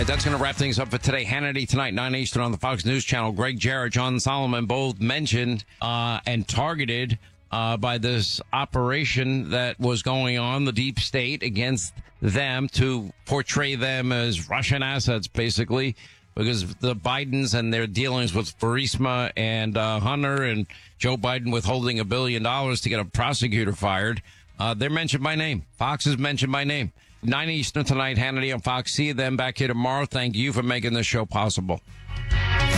right, that's going to wrap things up for today. Hannity tonight, 9 Eastern on the Fox News Channel. Greg Jarrett, John Solomon, both mentioned and targeted by this operation that was going on, the deep state against them to portray them as Russian assets, basically, because the Bidens and their dealings with Burisma and Hunter and Joe Biden withholding $1 billion to get a prosecutor fired. They're mentioned by name. Fox is mentioned by name. 9 Eastern tonight, Hannity on Fox. See you then back here tomorrow. Thank you for making this show possible.